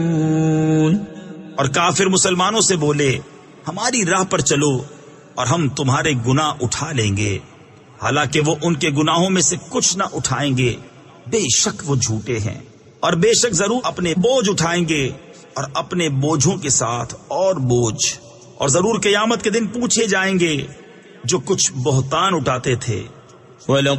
और काफिर मुसलमानों से बोले, हमारी राह पर चलो और हम तुम्हारे गुनाह उठा लेंगे। हालांकि वो उनके गुनाहों में से कुछ न उठाएंगे, बेशक वो झूठे हैं, और बेशक जरूर अपने बोझ उठाएंगे और अपने बोझों के साथ और बोझ, और जरूर क़यामत के दिन पूछे जाएंगे जो कुछ बहतान उठाते थे।